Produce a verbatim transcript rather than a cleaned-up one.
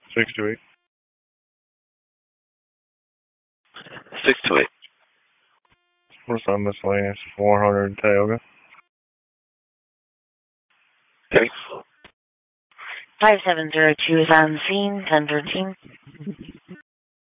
Six to eight. Six to eight. What's on miscellaneous? Four hundred Tioga. Okay. Five seven zero two is on the scene. Ten thirteen.